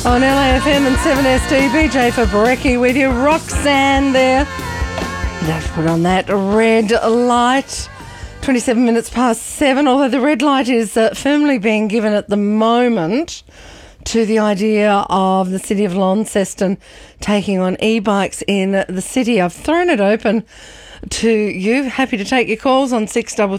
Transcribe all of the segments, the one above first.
On LAFM and 7SD, BJ for Brekkie with you. Roxanne there. Don't put on that red light. 27 minutes past 7, although the red light is firmly being given at the moment to the idea of the City of Launceston taking on e-bikes in the city. I've thrown it open to you. Happy to take your calls on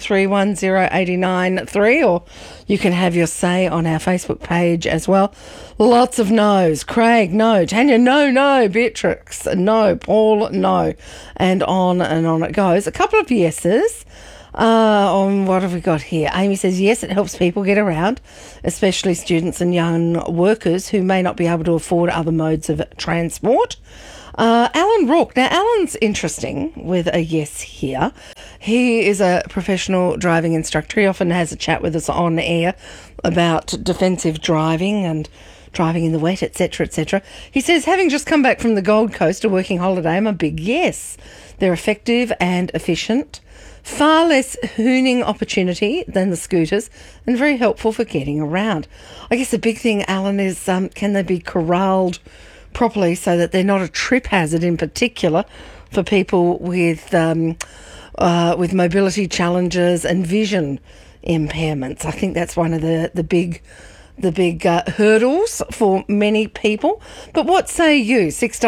63310893, or you can have your say on our Facebook page as well. Lots of no's. Craig, no. Tanya, no. Beatrix, no. Paul, no. And on it goes. A couple of yeses. On what have we got here? Amy says, yes, it helps people get around, especially students and young workers who may not be able to afford other modes of transport. Alan Rourke. Now, Alan's interesting with a yes here. He is a professional driving instructor. He often has a chat with us on air about defensive driving and driving in the wet, etc., etc. He says, having just come back from the Gold Coast, a working holiday, I'm a big yes. They're effective and efficient. Far less hooning opportunity than the scooters and very helpful for getting around. I guess the big thing, Alan, is can they be corralled properly so that they're not a trip hazard, in particular for people with mobility challenges and vision impairments. I think that's one of the big hurdles for many people. But what say you?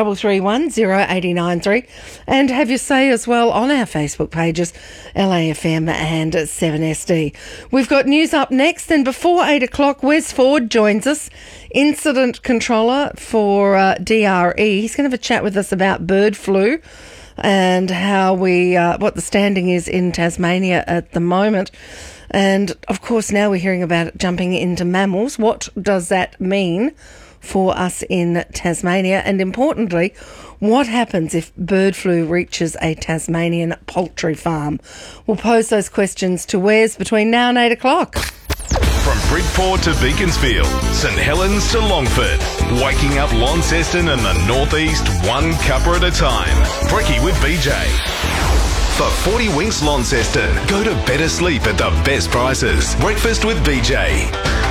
63310893, and have your say as well on our Facebook pages, LAFM and 7SD. We've got news up next, and before 8 o'clock, Wes Ford joins us, incident controller for DRE. He's going to have a chat with us about bird flu and how what the standing is in Tasmania at the moment. And, of course, now we're hearing about it jumping into mammals. What does that mean for us in Tasmania? And, importantly, what happens if bird flu reaches a Tasmanian poultry farm? We'll pose those questions to Wes between now and 8 o'clock. From Bridport to Beaconsfield, St Helens to Longford, waking up Launceston and the northeast one cuppa at a time. Brekkie with BJ. For 40 Winks Launceston, go to better sleep at the best prices. Breakfast with BJ.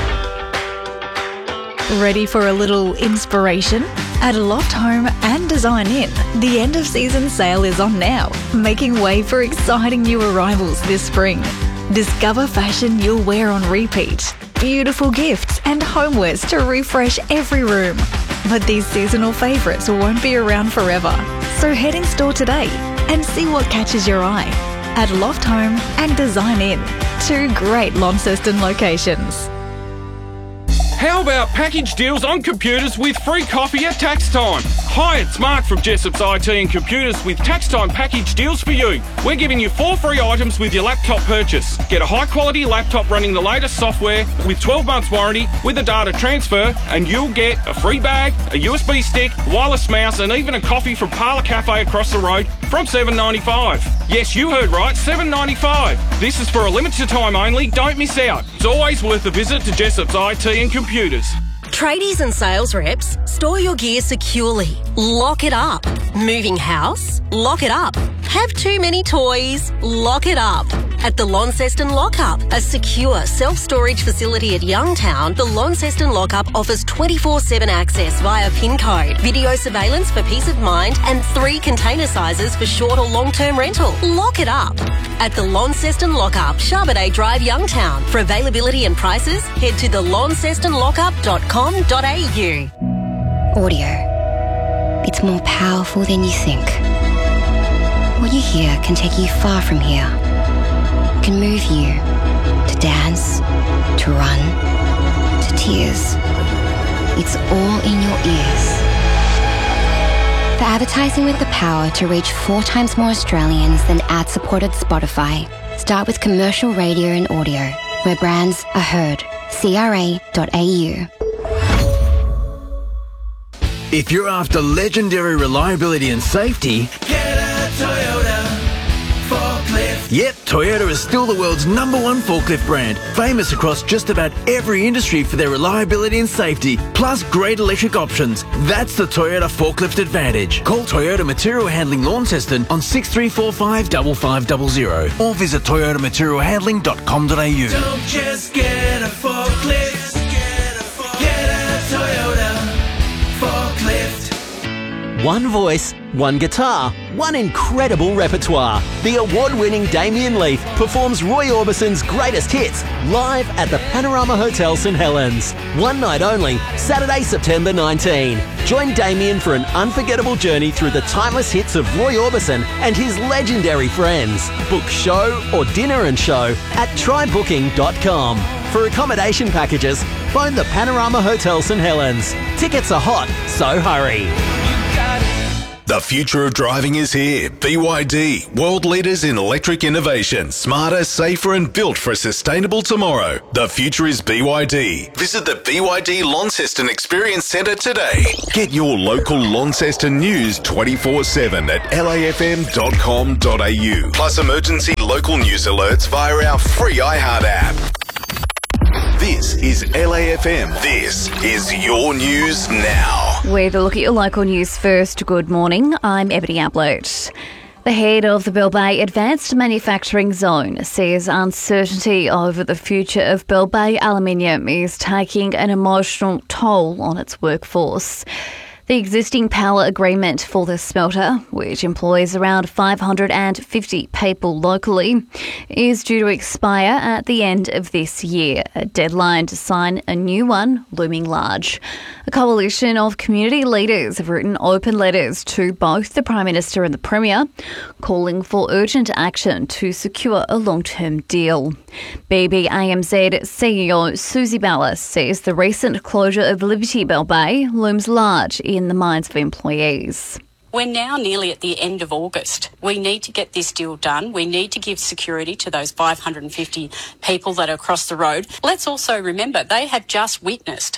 Ready for a little inspiration? At Loft Home and Design Inn, the end of season sale is on now, making way for exciting new arrivals this spring. Discover fashion you'll wear on repeat, beautiful gifts and homewares to refresh every room. But these seasonal favourites won't be around forever, so head in store today and see what catches your eye at Loft Home and Design Inn, 2 great Launceston locations. How about package deals on computers with free coffee at tax time? Hi, it's Mark from Jessop's IT and Computers with tax time package deals for you. We're giving you 4 free items with your laptop purchase. Get a high quality laptop running the latest software with 12 months warranty with a data transfer, and you'll get a free bag, a USB stick, wireless mouse, and even a coffee from Parlour Cafe across the road from $7.95. Yes, you heard right, $7.95. This is for a limited time only. Don't miss out. It's always worth a visit to Jessop's IT and Computers. Tradies and sales reps, store your gear securely. Lock it up. Moving house? Lock it up. Have too many toys? Lock it up. At the Launceston Lockup, a secure self-storage facility at Youngtown, the Launceston Lockup offers 24/7 access via PIN code, video surveillance for peace of mind, and 3 container sizes for short or long-term rental. Lock it up. At the Launceston Lockup, Charbonnet Drive, Youngtown. For availability and prices, head to thelauncestonlockup.com.au. Audio. It's more powerful than you think. What you hear can take you far from here. It can move you to dance, to run, to tears. It's all in your ears. For advertising with the power to reach 4 times more Australians than ad-supported Spotify, start with commercial radio and audio, where brands are heard. CRA.au. If you're after legendary reliability and safety, get a Toyota forklift. Yep, Toyota is still the world's #1 forklift brand, famous across just about every industry for their reliability and safety, plus great electric options. That's the Toyota Forklift Advantage. Call Toyota Material Handling Launceston on 6345 5500 or visit toyotamaterialhandling.com.au. Don't just get a forklift, get a Toyota One voice, one guitar, one incredible repertoire. The award-winning Damien Leith performs Roy Orbison's greatest hits live at the Panorama Hotel St Helens. One night only, Saturday, September 19. Join Damien for an unforgettable journey through the timeless hits of Roy Orbison and his legendary friends. Book show or dinner and show at trybooking.com. For accommodation packages, phone the Panorama Hotel St Helens. Tickets are hot, so hurry. The future of driving is here. BYD, world leaders in electric innovation, smarter, safer and built for a sustainable tomorrow. The future is BYD. Visit the BYD Launceston Experience Centre today. Get your local Launceston news 24/7 at lafm.com.au. Plus emergency local news alerts via our free iHeart app. This is LAFM. This is your news now. With a look at your local news first. Good morning, I'm Ebony Ablett. The head of the Bell Bay Advanced Manufacturing Zone says uncertainty over the future of Bell Bay Aluminium is taking an emotional toll on its workforce. The existing power agreement for the smelter, which employs around 550 people locally, is due to expire at the end of this year, a deadline to sign a new one looming large. A coalition of community leaders have written open letters to both the Prime Minister and the Premier, calling for urgent action to secure a long-term deal. BBAMZ CEO Susie Ballas says the recent closure of Liberty Bell Bay looms large in the minds of employees. We're now nearly at the end of August. We need to get this deal done. We need to give security to those 550 people that are across the road. Let's also remember they have just witnessed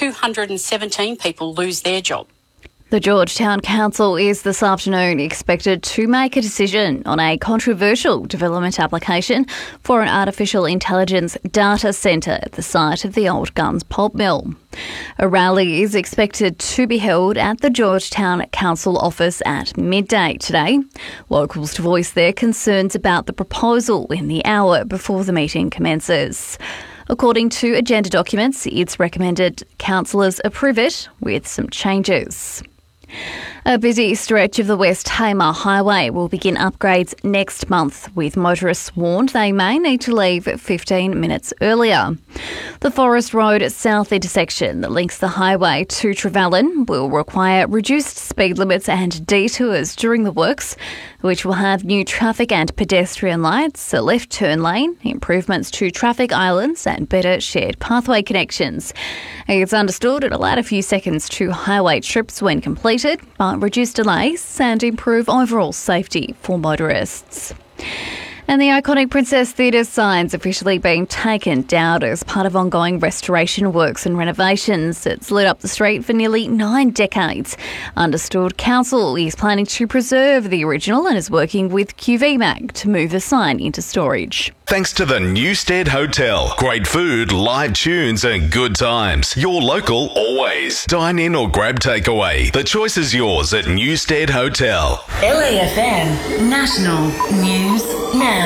217 people lose their job. The Georgetown Council is this afternoon expected to make a decision on a controversial development application for an artificial intelligence data centre at the site of the old Guns pulp mill. A rally is expected to be held at the Georgetown Council office at midday today. Locals to voice their concerns about the proposal in the hour before the meeting commences. According to agenda documents, it's recommended councillors approve it with some changes. A busy stretch of the West Hamer Highway will begin upgrades next month, with motorists warned they may need to leave 15 minutes earlier. The Forest Road South intersection that links the highway to Trevellyn will require reduced speed limits and detours during the works, which will have new traffic and pedestrian lights, a left turn lane, improvements to traffic islands and better shared pathway connections. It's understood it'll add a few seconds to highway trips when completed, but reduce delays and improve overall safety for motorists. And the iconic Princess Theatre sign's officially been taken down as part of ongoing restoration works and renovations. It's lit up the street for nearly 9 decades. Understood Council is planning to preserve the original and is working with QVMag to move the sign into storage. Thanks to the Newstead Hotel. Great food, live tunes and good times. Your local always. Dine in or grab takeaway. The choice is yours at Newstead Hotel. LAFM National News Now.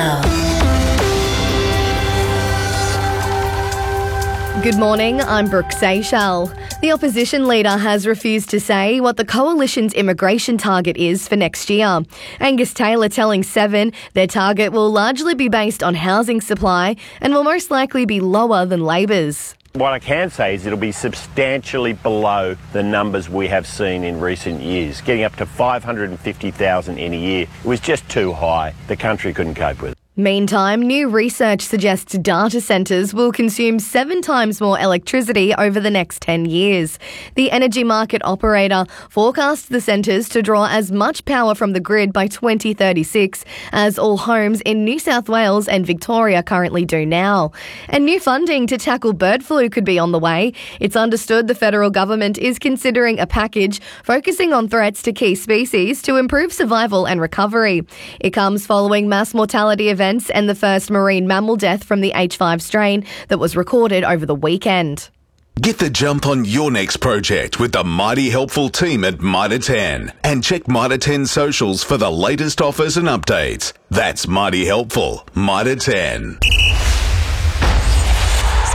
Good morning, I'm Brooke Seychelles. The opposition leader has refused to say what the coalition's immigration target is for next year. Angus Taylor telling Seven their target will largely be based on housing supply and will most likely be lower than Labor's. What I can say is it'll be substantially below the numbers we have seen in recent years. Getting up to 550,000 in a year was just too high. The country couldn't cope with it. Meantime, new research suggests data centres will consume 7 times more electricity over the next 10 years. The energy market operator forecasts the centres to draw as much power from the grid by 2036 as all homes in New South Wales and Victoria currently do now. And new funding to tackle bird flu could be on the way. It's understood the federal government is considering a package focusing on threats to key species to improve survival and recovery. It comes following mass mortality events and the first marine mammal death from the H5 strain that was recorded over the weekend. Get the jump on your next project with the Mighty Helpful team at Mitre 10 and check Mitre 10 socials for the latest offers and updates. That's Mighty Helpful, Mitre 10.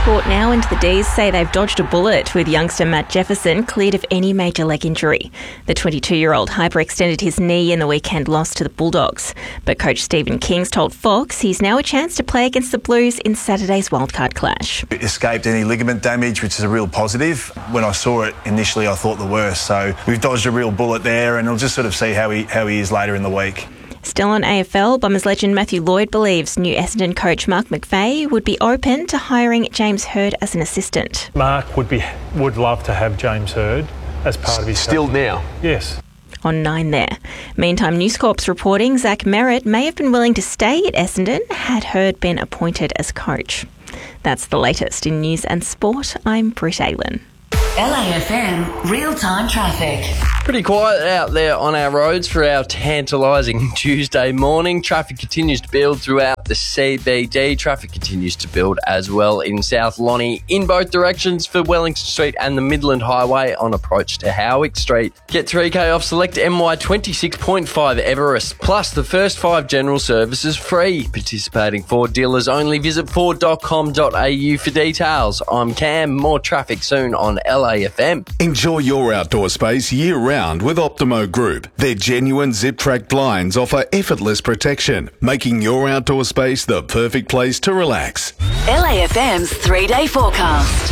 Sport now, and the D's say they've dodged a bullet with youngster Matt Jefferson cleared of any major leg injury. The 22-year-old hyperextended his knee in the weekend loss to the Bulldogs. But coach Stephen King's told Fox he's now a chance to play against the Blues in Saturday's wildcard clash. It escaped any ligament damage, which is a real positive. When I saw it initially, I thought the worst. So we've dodged a real bullet there, and we'll just sort of see how he is later in the week. Still on AFL, Bombers legend Matthew Lloyd believes new Essendon coach Mark McVeigh would be open to hiring James Hird as an assistant. Mark would love to have James Hird as part of his... Still now? Yes. On 9 there. Meantime, News Corp's reporting Zach Merritt may have been willing to stay at Essendon had Hird been appointed as coach. That's the latest in news and sport. I'm Britt Aylen. LAFM real-time traffic. Pretty quiet out there on our roads for our tantalising Tuesday morning. Traffic continues to build throughout the CBD. Traffic continues to build as well in South Lonnie in both directions for Wellington Street and the Midland Highway on approach to Howick Street. Get 3K off select MY26.5 Everest. Plus, the first 5 general services free. Participating Ford dealers only. Visit Ford.com.au for details. I'm Cam. More traffic soon on LAFM. Enjoy your outdoor space year-round with Optimo Group. Their genuine zip-track blinds offer effortless protection, making your outdoor space the perfect place to relax. LAFM's 3-day forecast.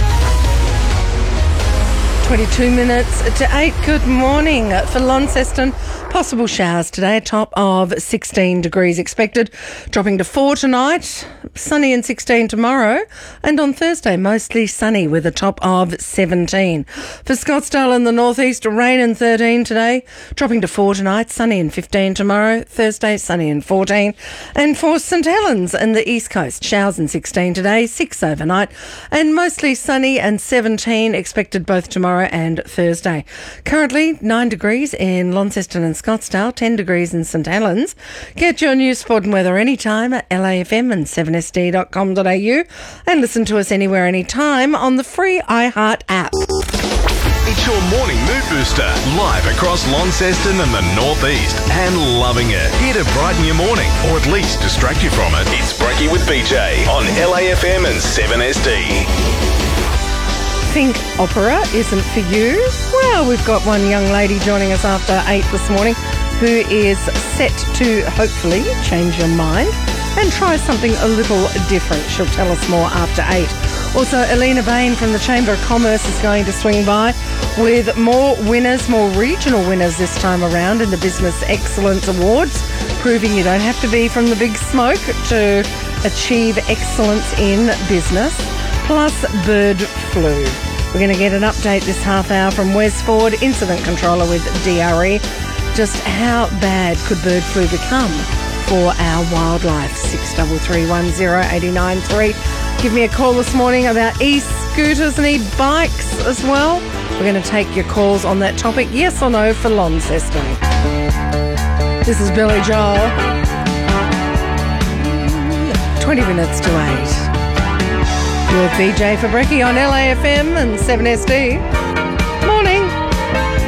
22 minutes to 8. Good morning for Launceston. Possible showers today, a top of 16 degrees expected, dropping to 4 tonight, sunny and 16 tomorrow, and on Thursday mostly sunny with a top of 17. For Scottsdale and the northeast, rain and 13 today, dropping to 4 tonight, sunny and 15 tomorrow, Thursday sunny and 14. And for St Helens and the east coast, showers and 16 today, 6 overnight, and mostly sunny and 17 expected both tomorrow and Thursday. Currently 9 degrees in Launceston and Scottsdale, 10 degrees in St Helens. Get your news, sport and weather anytime at LAFM and 7sd.com.au and listen to us anywhere, anytime on the free iHeart app. It's your morning mood booster, live across Launceston and the northeast, and loving it. Here to brighten your morning, or at least distract you from it. It's Brekkie with BJ on LAFM and 7SD. Think opera isn't for you? Well, we've got one young lady joining us after 8 this morning who is set to hopefully change your mind and try something a little different. She'll tell us more after 8. Also, Elena Bain from the Chamber of Commerce is going to swing by with more winners, more regional winners this time around in the Business Excellence Awards, proving you don't have to be from the big smoke to achieve excellence in business. Plus bird flu. We're going to get an update this half hour from Wes Ford, Incident Controller with DRE. Just how bad could bird flu become for our wildlife? 63310893. Give me a call this morning about e-scooters and e-bikes as well. We're going to take your calls on that topic, yes or no, for Launceston. This is Billy Joel. 20 minutes to 8. With BJ for Brekkie on LAFM and 7SD.